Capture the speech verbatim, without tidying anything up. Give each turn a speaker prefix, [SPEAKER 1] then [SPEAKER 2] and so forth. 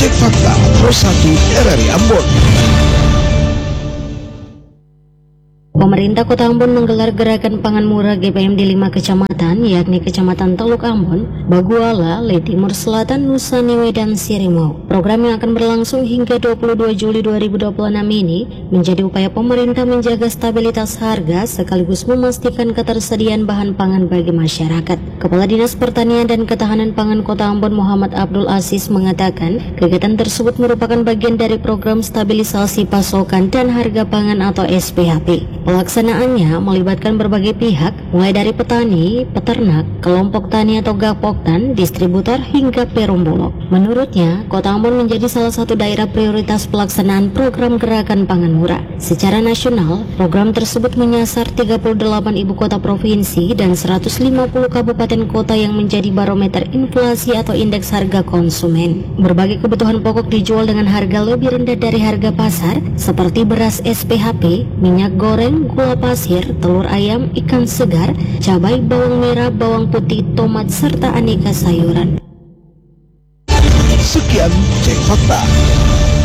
[SPEAKER 1] Cek Fakta Pro satu R R I Ambon.
[SPEAKER 2] Pemerintah Kota Ambon menggelar gerakan pangan murah G P M di lima kecamatan, yakni Kecamatan Teluk Ambon, Baguala, Le Timur Selatan, Nusa Niwe, dan Sirimau. Program yang akan berlangsung hingga dua puluh dua Juli dua ribu dua puluh enam ini menjadi upaya pemerintah menjaga stabilitas harga sekaligus memastikan ketersediaan bahan pangan bagi masyarakat. Kepala Dinas Pertanian dan Ketahanan Pangan Kota Ambon Muhammad Abdul Aziz mengatakan kegiatan tersebut merupakan bagian dari program stabilisasi pasokan dan harga pangan atau S P H P. Pelaksanaannya melibatkan berbagai pihak, mulai dari petani, peternak, kelompok tani atau gapoktan, distributor hingga perum bulog. Menurutnya, Kota Ambon menjadi salah satu daerah prioritas pelaksanaan program gerakan pangan murah. Secara nasional, program tersebut menyasar tiga puluh delapan ibu kota provinsi dan seratus lima puluh kabupaten kota yang menjadi barometer inflasi atau indeks harga konsumen. Berbagai kebutuhan pokok dijual dengan harga lebih rendah dari harga pasar, seperti beras S P H P, minyak goreng, gula pasir, telur ayam, ikan segar, cabai, bawang merah, bawang putih, tomat, serta aneka sayuran.
[SPEAKER 1] Sekian Cek Fakta.